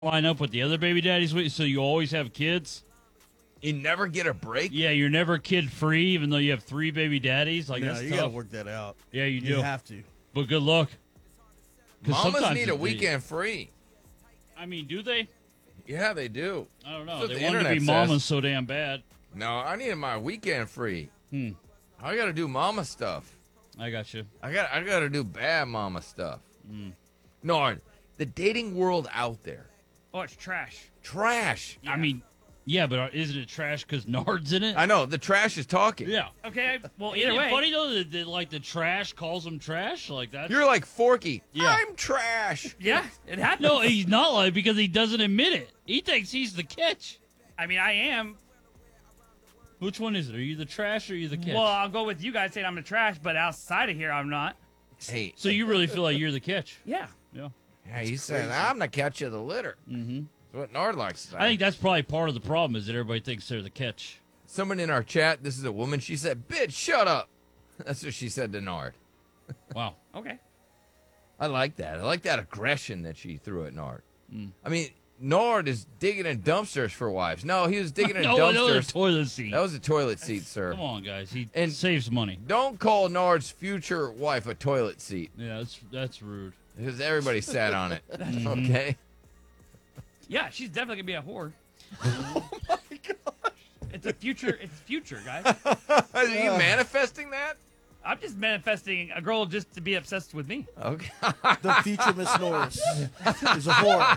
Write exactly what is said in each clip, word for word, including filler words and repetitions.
line up with the other baby daddies with you, so you always have kids? You never get a break? Yeah, you're never kid free, even though you have three baby daddies. Like, No, that's you tough. gotta work that out. Yeah, you You do. have to. But good luck. 'Cause Mamas sometimes need a it- weekend free. I mean, do they? Yeah, they do. I don't know. That's what They the want to internet be says. mamas so damn bad. No, I need my weekend free. Hmm. I got to do mama stuff. I got you. I got I got to do bad mama stuff. Mm. No, the dating world out there, Oh, it's trash. trash. I mean, yeah, but isn't it trash because Nard's in it? I know the trash is talking. yeah. Okay, well, Isn't either it way. funny though that, that like the trash calls him trash like that? You're like Forky. Yeah. I'm trash. Yeah, it happens. No, he's not like because he doesn't admit it. He thinks he's the catch. I mean, I am. Which one is it? Are you the trash or are you the catch? Well, I'll go with you guys saying I'm the trash, but outside of here, I'm not. Hey, so you really feel like you're the catch? Yeah. Yeah. hey, he's saying I'm the catch of the litter. Mm-hmm. That's what Nard likes to say. I think that's probably part of the problem is that everybody thinks they're the catch. Someone in our chat, this is a woman, she said, "Bitch, shut up." That's what she said to Nard. Wow. Okay. I like that. I like that aggression that she threw at Nard. Mm. I mean, Nard is digging in dumpsters for wives. No, he was digging in no, dumpsters. that was a toilet seat. That was a toilet seat, sir. Come on, guys. He And- saves money. Don't call Nard's future wife a toilet seat Yeah, that's that's rude. because everybody sat on it. Mhm. Okay? Yeah, she's definitely gonna be a whore. Oh my gosh. It's a future. It's future, guys. Are you manifesting that? I'm just manifesting a girl just to be obsessed with me. Okay. The future Miss Norris is a whore.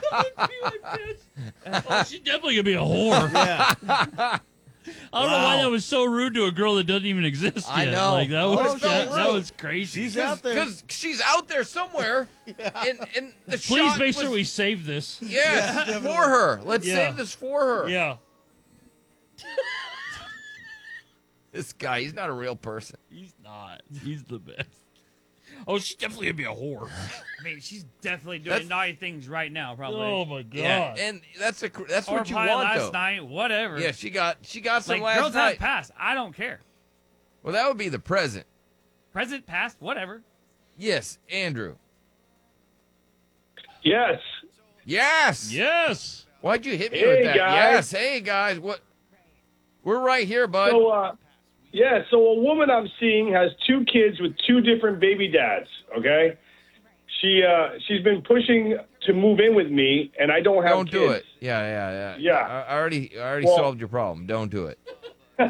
Oh, she's definitely gonna be a whore. Yeah. I don't know why Wow. that was so rude to a girl that doesn't even exist I yet. know. Like that Oh, was it's so that, that rude. was crazy. She's out there. Because she's out there somewhere. And, and the Please shot make sure was- we save this. Yes, Yeah, for her. Let's Yeah. save this for her. Yeah. This guy, he's not a real person. He's not. He's the best. Oh, she's definitely gonna be a whore. I mean, she's definitely doing That's- naughty things right now, probably. Oh my god. Yeah, and that's a cr- that's or what you probably want last though. night, whatever. Yeah, she got she got some like last girls night. have passed. I don't care. Well, that would be the present. Present, past, whatever. Yes, Andrew. Yes. Yes. Yes. Why'd you hit me Hey, with that? guys. Yes. Hey guys, what? We're right here, bud. So, uh, yeah, so a woman I'm seeing has two kids with two different baby dads, okay? She uh, she's been pushing to move in with me, and I don't have Don't kids. do it. Yeah, yeah, yeah. Yeah. I, I already, I already Well- solved your problem. Don't do it. I,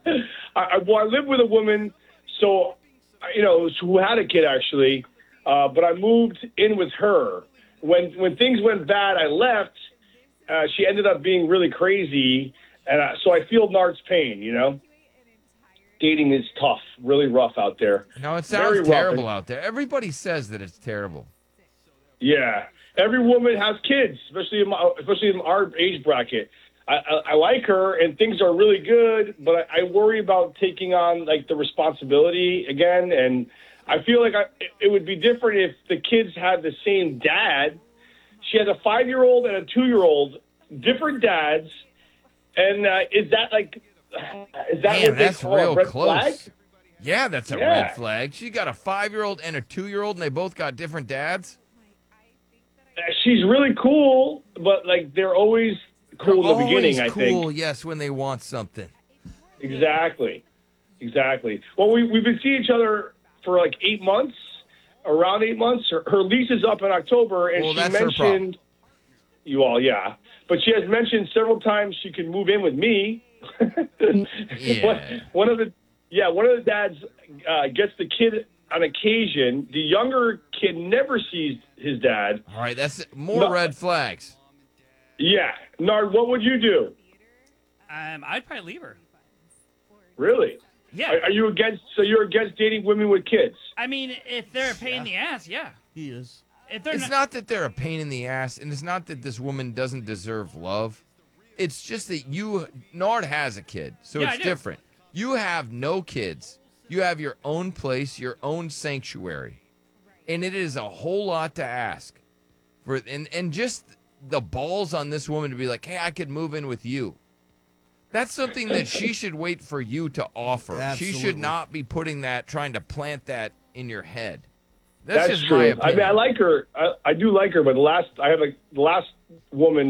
I, well, I live with a woman, so, you know, who had a kid, actually, uh, but I moved in with her. When, when things went bad, I left. Uh, she ended up being really crazy, and uh, so I feel Nard's pain, you know? Dating is tough, really rough out there. No, it Very sounds rough. terrible out there. Everybody says that it's terrible. Yeah, every woman has kids, especially in my, especially in our age bracket. I, I, I like her, and things are really good, but I, I worry about taking on like the responsibility again. And I feel like I, it would be different if the kids had the same dad. She has a five-year-old and a two-year-old, different dads. And uh, is that like, is that Man, what they that's call real a red close. flag? Yeah, that's a Yeah. red flag. She got a five-year-old and a two-year-old, and they both got different dads. Uh, She's really cool, but like they're always cool in the Always beginning. I cool, think. yes, when they want something. Exactly. Exactly. Well, we, we've been seeing each other for like eight months, around eight months. Her, her lease is up in October, and Well, she that's her problem. mentioned, you all, yeah. But she has mentioned several times she can move in with me. Yeah. One, one of the, yeah, one of the dads uh, gets the kid on occasion. The younger kid never sees his dad. All right, that's more No. red flags. Yeah. Nard, what would you do? Um, I'd probably leave her. Really? Yeah. Are, are you against, so you're against dating women with kids? I mean, if they're a pain in the ass, yeah. He is. If they're It's not, not that they're a pain in the ass, and it's not that this woman doesn't deserve love. It's just that you, Nard has a kid, so Yeah, it's I do. different. You have no kids. You have your own place, your own sanctuary, and it is a whole lot to ask for. And and just the balls on this woman to be like, "Hey, I could move in with you." That's something that she should wait for you to offer. She should Absolutely. not be putting that, trying to plant that in your head. That's, That's just true. my I opinion. mean, I like her. I, I do like her, but the last I have like the last woman